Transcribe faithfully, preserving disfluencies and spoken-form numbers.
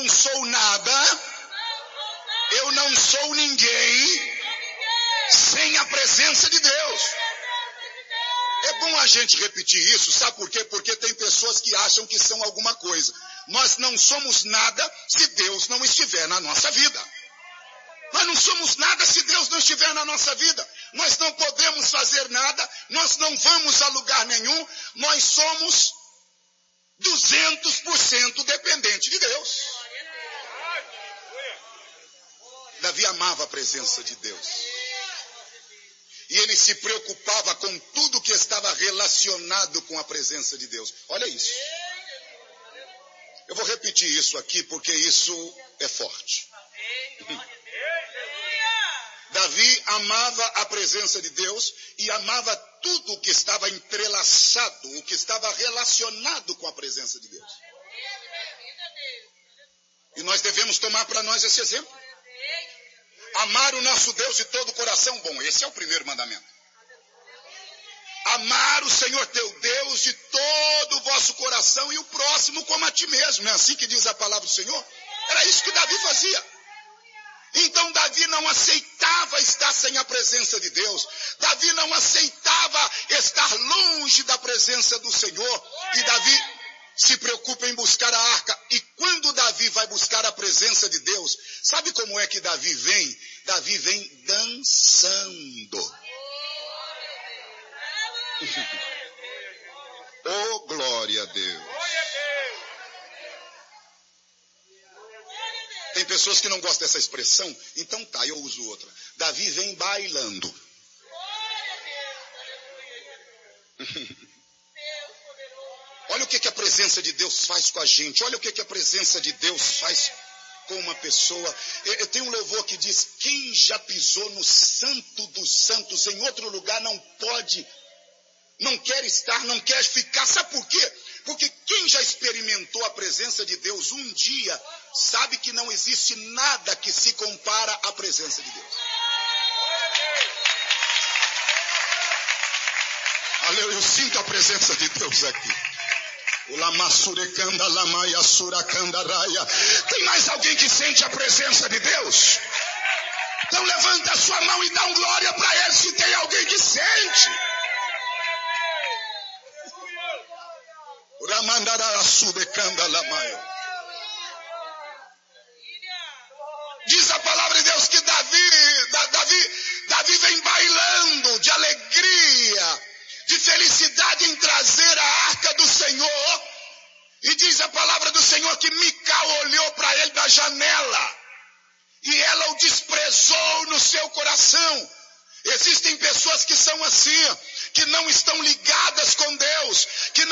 não sou nada, eu não sou ninguém sem a presença de Deus. É bom a gente repetir isso, sabe por quê? Porque tem pessoas que acham que são alguma coisa. Nós não somos nada se Deus não estiver na nossa vida. Nós não somos nada se Deus não estiver na nossa vida. Nós não podemos fazer nada, nós não vamos a lugar nenhum, nós somos duzentos por cento dependente de Deus. Davi amava a presença de Deus. E ele se preocupava com tudo que estava relacionado com a presença de Deus. Olha isso. Eu vou repetir isso aqui porque isso é forte. Davi amava a presença de Deus e amava tudo o que estava entrelaçado, o que estava relacionado com a presença de Deus. E nós devemos tomar para nós esse exemplo. Amar o nosso Deus de todo o coração. Bom, esse é o primeiro mandamento. Amar o Senhor teu Deus de todo o vosso coração e o próximo como a ti mesmo. Não é assim que diz a palavra do Senhor? Era isso que Davi fazia. Então Davi não aceitava estar sem a presença de Deus. Davi não aceitava estar longe da presença do Senhor. E Davi se preocupa em buscar a arca. E quando Davi vai buscar a presença de Deus, sabe como é que Davi vem? Davi vem dançando. Oh, glória a Deus. Tem pessoas que não gostam dessa expressão, então tá, eu uso outra. Davi vem bailando. Olha o que, que a presença de Deus faz com a gente. Olha o que, que a presença de Deus faz com uma pessoa. Eu, eu tenho um louvor que diz: quem já pisou no santo dos santos em outro lugar não pode, não quer estar, não quer ficar. Sabe por quê? Porque quem já experimentou a presença de Deus um dia, sabe que não existe nada que se compara à presença de Deus. Aleluia, eu sinto a presença de Deus aqui. Tem mais alguém que sente a presença de Deus? Então levanta a sua mão e dá um glória para ele se tem alguém que sente. Diz a palavra de Deus que Davi, Davi, Davi vem bailando de alegria, de felicidade em trazer a arca do Senhor. E diz a palavra do Senhor que Mical olhou para ele da janela e ela o desprezou no seu coração. Existem pessoas que são assim, que não estão ligadas com Deus, que não